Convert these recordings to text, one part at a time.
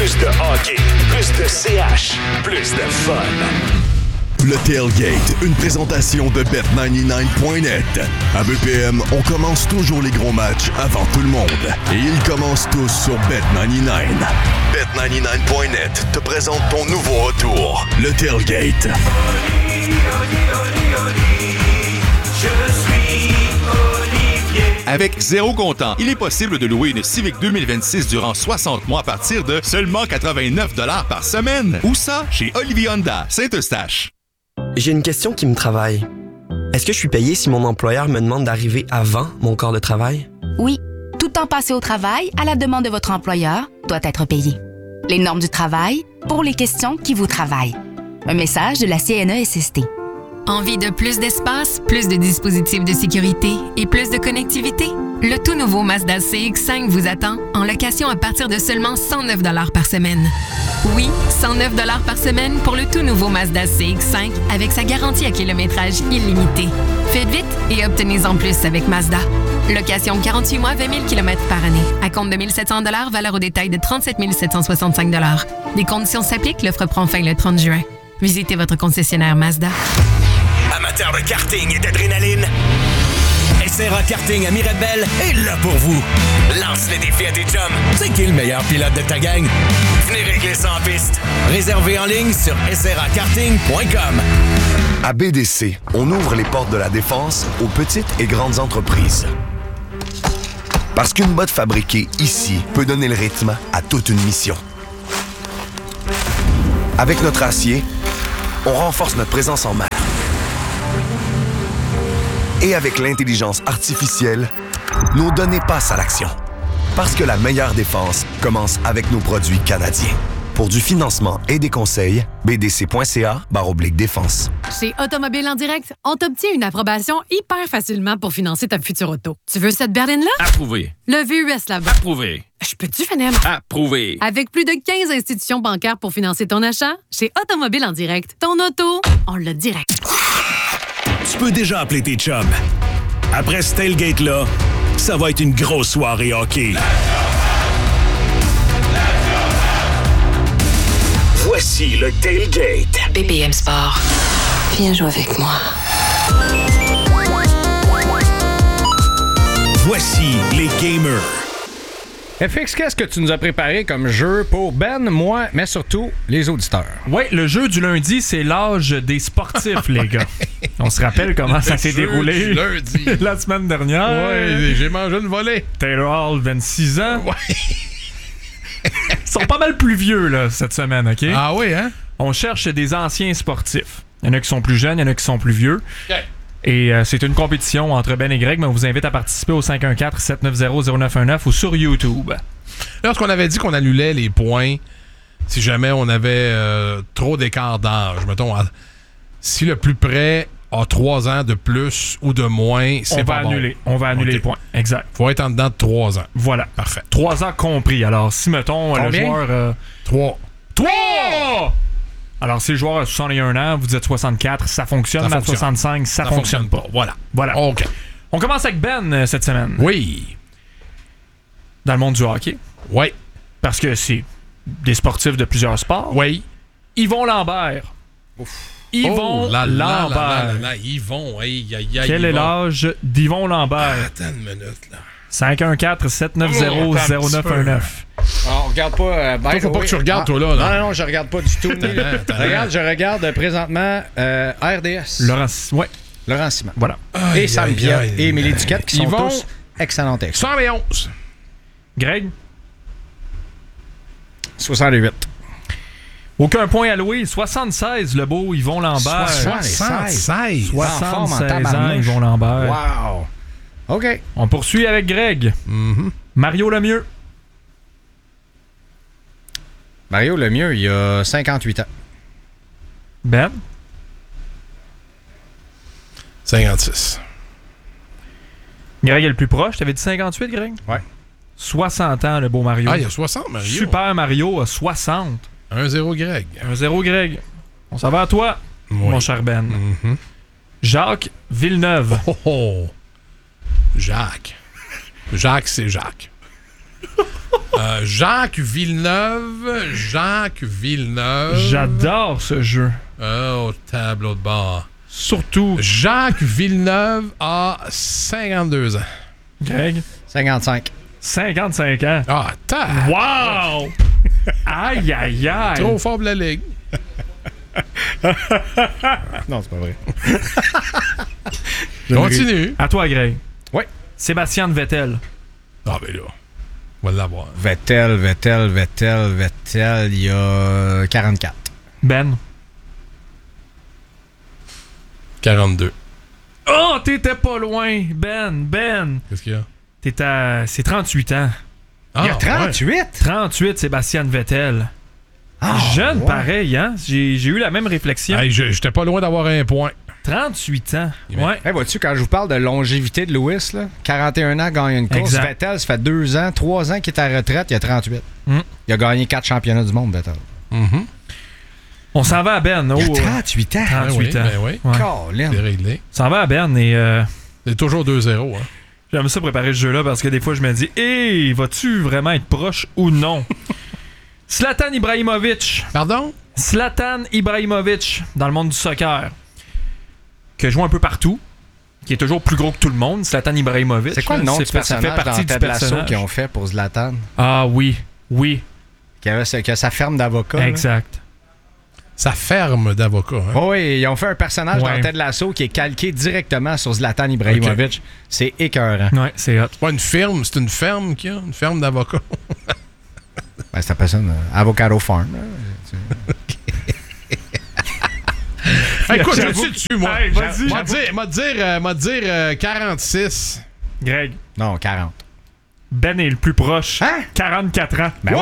Plus de hockey, plus de CH, plus de fun. Le Tailgate, une présentation de Bet99.net. À BPM, on commence toujours les gros matchs avant tout le monde. Et ils commencent tous sur Bet99. Bet99.net te présente ton nouveau retour, le Tailgate. Je suis Olivier. Avec zéro comptant, il est possible de louer une Civic 2026 durant 60 mois à partir de seulement 89 $ par semaine. Où ça? Chez Olivier Honda, Saint-Eustache. J'ai une question qui me travaille. Est-ce que je suis payé si mon employeur me demande d'arriver avant mon corps de travail? Oui, tout temps passé au travail à la demande de votre employeur doit être payé. Les normes du travail pour les questions qui vous travaillent. Un message de la CNESST. Envie de plus d'espace, plus de dispositifs de sécurité et plus de connectivité? Le tout nouveau Mazda CX-5 vous attend en location à partir de seulement 109 $ par semaine. Oui, 109 $ par semaine pour le tout nouveau Mazda CX-5 avec sa garantie à kilométrage illimité. Faites vite et obtenez-en plus avec Mazda. Location 48 mois, 20 000 km par année. À compte de 1 700 $, valeur au détail de 37 765 $. Des conditions s'appliquent, l'offre prend fin le 30 juin. Visitez votre concessionnaire Mazda. Amateur de karting et d'adrénaline, SRA Karting à Mirabel est là pour vous. Lance les défis à tes chums. C'est qui le meilleur pilote de ta gang? Venez régler ça en piste. Réservez en ligne sur srakarting.com. À BDC, on ouvre les portes de la défense aux petites et grandes entreprises. Parce qu'une botte fabriquée ici peut donner le rythme à toute une mission. Avec notre acier, on renforce notre présence en mer. Et avec l'intelligence artificielle, nos données passent à l'action. Parce que la meilleure défense commence avec nos produits canadiens. Pour du financement et des conseils, bdc.ca/défense. Chez Automobile en direct, on t'obtient une approbation hyper facilement pour financer ta future auto. Tu veux cette berline-là? Approuvé. Le VUS là-bas. Approuvé. Je peux-tu finir? Approuvé. Avec plus de 15 institutions bancaires pour financer ton achat, chez Automobile en direct, ton auto, on l'a direct. Tu peux déjà appeler tes chums. Après ce tailgate-là, ça va être une grosse soirée hockey. Voici le tailgate. BPM Sport. Viens jouer avec moi. Voici les gamers. FX, qu'est-ce que tu nous as préparé comme jeu pour Ben, moi, mais surtout les auditeurs? Oui, le jeu du lundi, c'est l'âge des sportifs, les gars. On se rappelle comment ça s'est déroulé lundi. La semaine dernière. Oui, j'ai mangé une volée. Taylor Hall, 26 ans. Ouais. Ils sont pas mal plus vieux là, cette semaine, OK? Ah oui, hein? On cherche des anciens sportifs. Il y en a qui sont plus jeunes, il y en a qui sont plus vieux. OK. Et c'est une compétition entre Ben et Greg, mais on vous invite à participer au 514-790-0919 ou sur YouTube. Lorsqu'on avait dit qu'on annulait les points si jamais on avait trop d'écart d'âge, mettons, si le plus près a 3 ans de plus ou de moins, c'est pas bon. On va annuler les points, exact. Faut être en dedans de 3 ans. Voilà. Parfait. 3 ans compris. Alors, si, mettons, le joueur... 3! Alors, si le joueur a 61 ans, vous dites 64, ça fonctionne. À 65, ça fonctionne pas. Voilà. OK. On commence avec Ben cette semaine. Oui. Dans le monde du hockey. Oui. Parce que c'est des sportifs de plusieurs sports. Oui. Yvon Lambert. Yvon Lambert. Yvon, Quel est l'âge d'Yvon Lambert? Attends une minute, là. 514-790-0919. On regarde pas. Faut pas que tu regardes, toi, là. Non, je regarde pas du tout. Je regarde présentement RDS. Laurent Simon. Voilà. Et Sam Pierre et Émilie Duquette qui sont tous excellents textes. 111. Greg? 68. Aucun point alloué. 76, le beau Yvon Lambert. 76 ans, Yvon Lambert. Wow. OK. On poursuit avec Greg. Mm-hmm. Mario Lemieux. Mario Lemieux, il a 58 ans. Ben? 56. Greg est le plus proche. T'avais dit 58, Greg? Ouais. 60 ans, le beau Mario. Ah, il y a 60, Mario. Super Mario a 60. 1-0, Greg. 1-0, Greg. On s'en va à toi, mon cher Ben. Mm-hmm. Jacques Villeneuve. Jacques. Jacques, c'est Jacques. Jacques Villeneuve. J'adore ce jeu. Au tableau de bord. Surtout. Jacques Villeneuve a 52 ans. Greg? 55. 55 ans. Ah, t'as. Wow! Aïe, aïe, aïe. Trop fort pour la Ligue. Non, c'est pas vrai. Continue. À toi, Greg. Oui. Sébastien Vettel. Ah, ben là. On va l'avoir. Vettel, il y a 44. Ben. 42. Oh, t'étais pas loin. Ben. Qu'est-ce qu'il y a? C'est 38 ans. Il y a 38? Ouais. 38, Sébastien Vettel. Jeune, pareil, hein? J'ai eu la même réflexion. Hey, j'étais pas loin d'avoir un point. 38 ans. Ouais. Hey, vois-tu, quand je vous parle de longévité de Lewis, là, 41 ans, gagne une course. Exact. Vettel, ça fait 2 ans, 3 ans qu'il est à la retraite, il a 38. Il a gagné 4 championnats du monde, Vettel. On s'en va à Ben. Il a 38 ans. 38 ans. Ben oui. Colin. C'est réglé. On s'en va à Ben et... C'est toujours 2-0, hein? J'aime ça préparer ce jeu-là parce que des fois, je me dis, hey, vas-tu vraiment être proche ou non? Zlatan Ibrahimovic. Pardon? Zlatan Ibrahimovic, dans le monde du soccer, qui joue un peu partout, qui est toujours plus gros que tout le monde, Zlatan Ibrahimovic. C'est quoi le nom du personnage ça fait partie dans du Ted Lasso personnage qu'ils ont fait pour Zlatan? Ah oui. Qui a sa ferme d'avocats. Exact. Sa ferme d'avocat. Hein? Oh oui, ils ont fait un personnage dans Ted Lasso qui est calqué directement sur Zlatan Ibrahimovic. Okay. C'est écœurant. Ouais, c'est hot. C'est pas une firme, c'est une ferme qu'il y a, une ferme d'avocats. Ben, c'est pas ça, Avocado Farm. Écoute, je suis dessus, moi. Hey, vas-y. M'a dire 46. Greg. Non, 40. Ben est le plus proche. Hein? 44 ans. Ben ouais!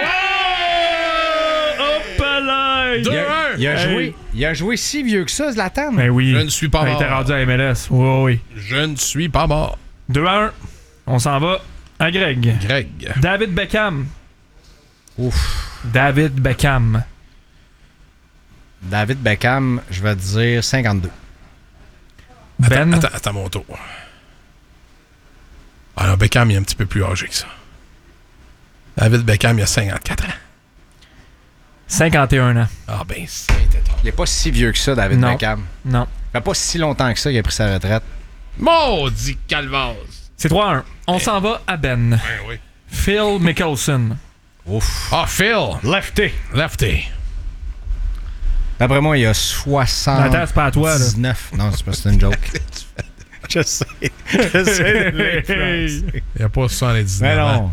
Hop là! Il a joué si vieux que ça, Zlatan. Ben oui. Je ne suis pas mort. Il était rendu à MLS. Oui. Je ne suis pas mort. 2-1. On s'en va à Greg. David Beckham. Ouf. David Beckham, je vais te dire 52. Ben. Attends mon tour. Alors, Beckham, il est un petit peu plus âgé que ça. David Beckham, il a 54 ans. 51 ans. Ah ben, il est pas si vieux que ça, David Beckham. Non. Ça fait pas si longtemps que ça qu'il a pris sa retraite. Maudit calvase. C'est 3-1. On s'en va à Ben. Ben oui. Phil Mickelson. Ouf. Ah, Phil. Lefty. D'après moi, il y a 60. Attends, c'est pas à toi, là. 19. Non, c'est une joke. Je sais. Il n'y a pas 79. Mais non.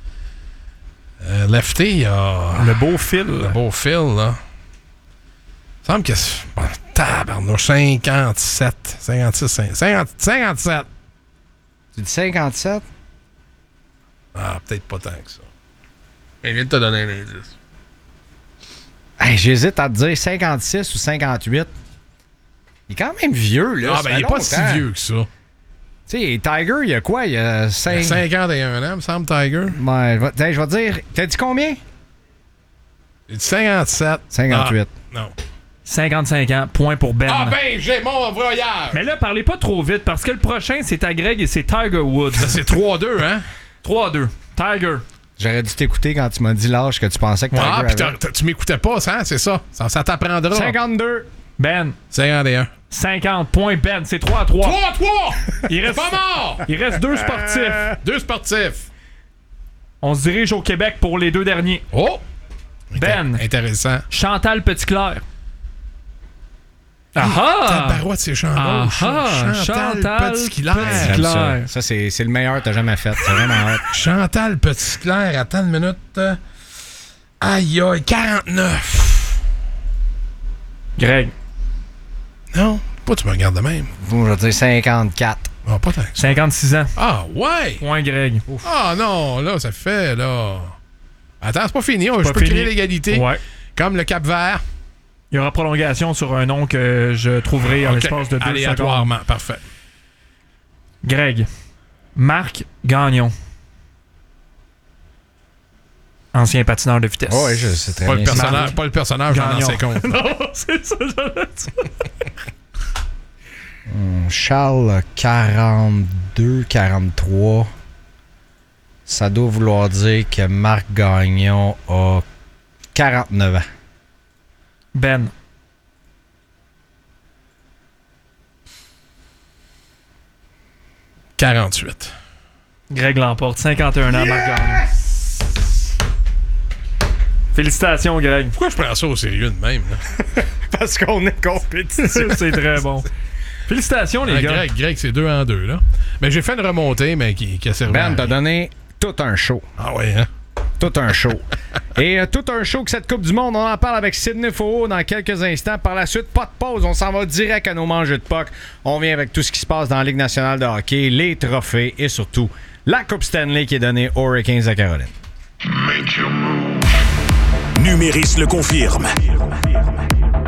Lefty, il y a. Le beau Phil. Là. Il semble que c'est. Bon, tabarnouche, 57. 57. Tu dis 57? Ah, peut-être pas tant que ça. Il vient de te donner un indice. Hey, j'hésite à te dire 56 ou 58. Il est quand même vieux, là. Ah, ben, il est pas si vieux que ça. Tu sais, Tiger, il y a quoi? Il y a 51 ans, me semble, Tiger. Ouais, je vais te dire. T'as dit combien? J'ai dit 57. 58. Non. 55 ans, point pour Ben. Ah ben, j'ai mon voyage! Mais là, parlez pas trop vite, parce que le prochain, c'est à Greg et c'est Tiger Woods. C'est 3-2, hein? 3-2. Tiger. J'aurais dû t'écouter quand tu m'as dit l'âge que tu pensais que Tiger avait. Ah, puis tu m'écoutais pas, ça, c'est ça. Ça t'apprendra. 52. Ben. 51. 50 points, Ben. C'est 3-3. 3-3! Il reste pas mort! Il reste 2 sportifs. 2 sportifs. On se dirige au Québec pour les 2 derniers. Oh! Ben. Intéressant. Chantal Petitclerc. Tabarouette, c'est champ gauche. Chantal Petitclerc. Ça, c'est le meilleur que t'as jamais fait. C'est vraiment hot. Chantal Petitclerc, attends une minute. Aïe, 49. Greg. Non, pas tu me regardes de même. Bon, je vais dire 54. Ah, pas tant que ça. 56 ans. Ah, ouais! Point, Greg. Ouf. Ah, non, là, ça fait, là. Attends, c'est pas fini. Je peux créer l'égalité. Ouais. Comme le Cap-Vert. Il y aura prolongation sur un nom que je trouverai en l'espace de 2 secondes. Aléatoirement, parfait. Greg. Marc Gagnon. Ancien patineur de vitesse. Oh, oui, je sais très bien. Pas le personnage dans l'ancien compte. Non, c'est ça, j'allais dire. Charles, 42, 43. Ça doit vouloir dire que Marc Gagnon a 49 ans. Ben. « 48. Greg l'emporte. 51 ans, Marc Gagnon. Félicitations, Greg. Pourquoi je prends ça au sérieux de même? Là? Parce qu'on est compétitif. C'est très bon. Félicitations, les gars. Greg, c'est 2-2, là. Mais j'ai fait une remontée, mais qui a servi à Ben, rien. t'as donné tout un show. Ah ouais, hein? Tout un show. Et tout un show que cette Coupe du Monde, on en parle avec Sidney Faux dans quelques instants. Par la suite, pas de pause, on s'en va direct à nos manches de puck. On vient avec tout ce qui se passe dans la Ligue nationale de hockey, les trophées et surtout la Coupe Stanley qui est donnée aux Hurricanes de Caroline. Numéris le confirme.